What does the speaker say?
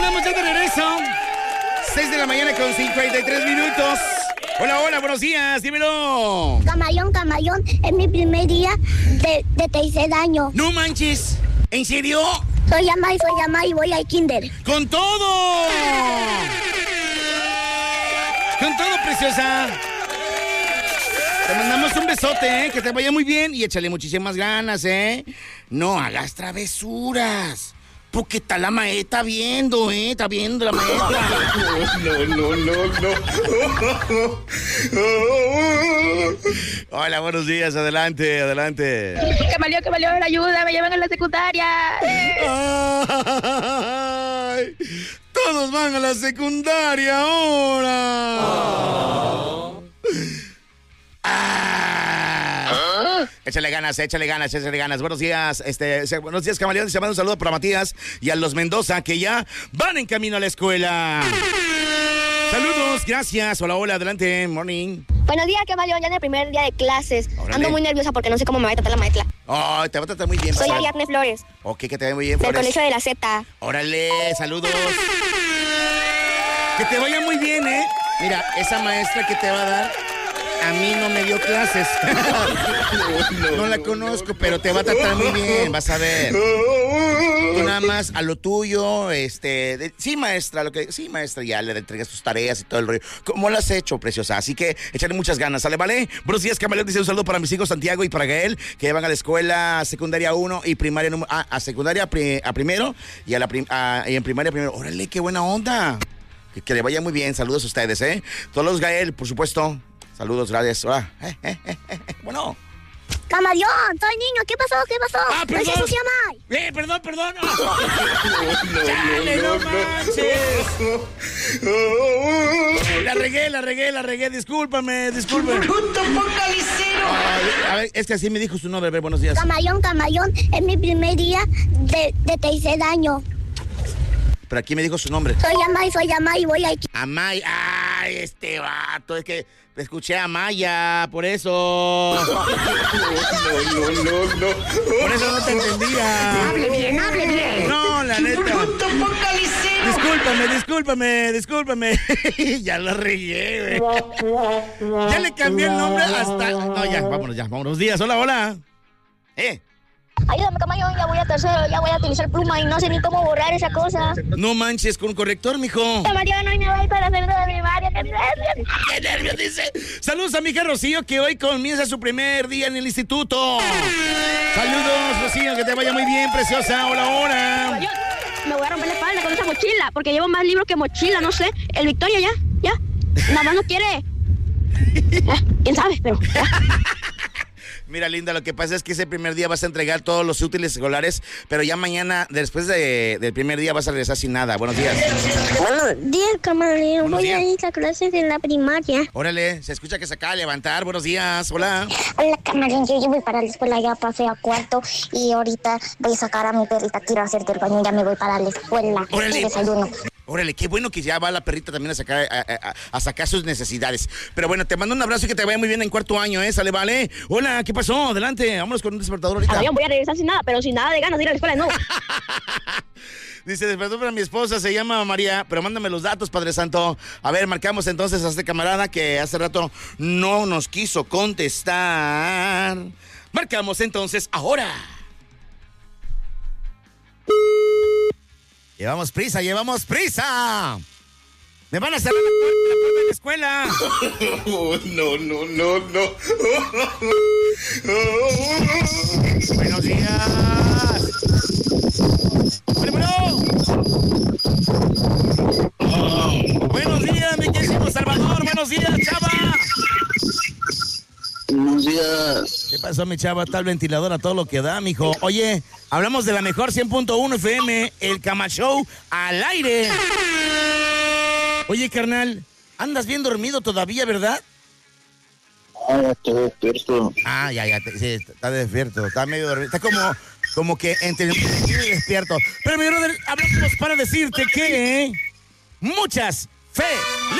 andamos ya de regreso. 6 de la mañana con 53 minutos. Hola, hola, buenos días, dímelo. Camaleón, es mi primer día de tercer año. No manches, ¿en serio? Soy Amay y voy al kinder. ¡Con todo! ¡Con todo, preciosa! Te mandamos un besote, que te vaya muy bien y échale muchísimas ganas, No hagas travesuras. Porque está la maestra viendo, está viendo la maestra. No. Hola, buenos días, adelante. Camaleón, ayuda, me llevan a la secundaria. Ay, todos van a la secundaria ahora. Oh. Échale ganas. Buenos días, buenos días, Camaleón. Se manda un saludo para Matías y a los Mendoza que ya van en camino a la escuela. Saludos, gracias. Hola, adelante, morning. Buenos días, Camaleón, ya en el primer día de clases. Órale. Ando muy nerviosa porque no sé cómo me va a tratar la maestra. Oh, te va a tratar muy bien. Soy Ariadne Flores. Ok, que te vaya muy bien, Del Flores. colegio de la Z. Órale, saludos. Que te vaya muy bien, Mira, esa maestra que te va a dar, a mí no me dio clases. No la conozco, pero te va a tratar muy bien, vas a ver. Tú nada más a lo tuyo, sí, maestra, ya le entregas tus tareas y todo el rollo. ¿Cómo lo has hecho, preciosa? Así que échale muchas ganas, ¿sale, vale? Buenos días, Camaleón, dice un saludo para mis hijos Santiago y para Gael, que van a la escuela secundaria 1 y primaria a secundaria a primero y y en primaria primero. Órale, qué buena onda. Que le vaya muy bien, saludos a ustedes, Todos los Gael, por supuesto. Saludos, gracias. Bueno. Camaleón, soy niño, ¿qué pasó? Ah, perdón. No se ensucia más. Perdón. Chale, no manches. La regué, discúlpame. ¡Bruto focalicero! A ver, es que así me dijo su nombre, buenos días. Camaleón, es mi primer día de tercer año. Pero aquí me dijo su nombre. Soy Amay y voy al kinder. Amay, este vato, es que escuché a Maya, por eso. No. Por eso no te entendía. Hable bien. No, la neta. ¡Bruto focalicero! Discúlpame. Ya la regué, güey. Ya le cambié el nombre hasta... No, ya, vámonos. Buenos días, hola. Ayúdame, Camaleón, ya voy a tercero, ya voy a utilizar pluma y no sé ni cómo borrar esa cosa. No manches, con corrector, mijo. Camaleón, hoy me voy para la segunda de primaria, qué nervios, dice. Saludos a mi hija Rocío, que hoy comienza su primer día en el instituto. Saludos, Rocío, que te vaya muy bien, preciosa. Hola. Me voy a romper la espalda con esa mochila, porque llevo más libros que mochila, no sé. El Victoria ya. Nada más no quiere. ¿Quién sabe? Pero ya. Mira, linda, lo que pasa es que ese primer día vas a entregar todos los útiles escolares, pero ya mañana, después del primer día, vas a regresar sin nada. Buenos días. Buenos días, Camaleón. Buenos días. Voy a ir a clases en la primaria. Órale, se escucha que se acaba de levantar. Buenos días, hola. Hola, Camaleón, yo voy para la escuela, ya pasé a cuarto y ahorita voy a sacar a mi perrita, quiero hacer del baño, ya me voy para la escuela. Órale. Desayuno. Órale, qué bueno que ya va la perrita también a sacar sus necesidades. Pero bueno, te mando un abrazo y que te vaya muy bien en cuarto año, Sale, vale. Hola, ¿qué pasó? Adelante, vámonos con un despertador ahorita. Camaleón, voy a regresar sin nada, pero sin nada de ganas de ir a la escuela, no. Dice, despertó para mi esposa, se llama María, pero mándame los datos, Padre Santo. A ver, marcamos entonces a este camarada que hace rato no nos quiso contestar. Marcamos entonces ahora. Llevamos prisa. ¡Me van a cerrar la puerta de la escuela! No. Buenos días. Buenos días, mi querido Salvador. Buenos días, chava. Buenos días. ¿Qué pasó, mi chava? Está el ventilador a todo lo que da, mijo. Oye, hablamos de la mejor 100.1 FM, el Cama Show al aire. Oye, carnal, andas bien dormido todavía, ¿verdad? Ya estoy despierto. Ya, sí, está despierto, está medio dormido, está como que entre despierto. Pero mi brother, hablamos para decirte que muchas felicidades.